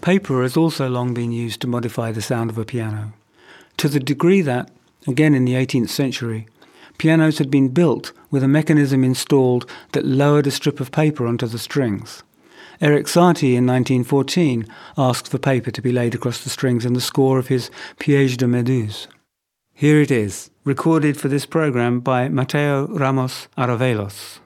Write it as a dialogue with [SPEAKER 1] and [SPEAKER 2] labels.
[SPEAKER 1] Paper has also long been used to modify the sound of a piano, to the degree that, again in the 18th century, pianos had been built with a mechanism installed that lowered a strip of paper onto the strings. Erik Satie in 1914 asked for paper to be laid across the strings in the score of his Piège de Méduse. Here it is, recorded for this program by Mateo Ramos Aravelos.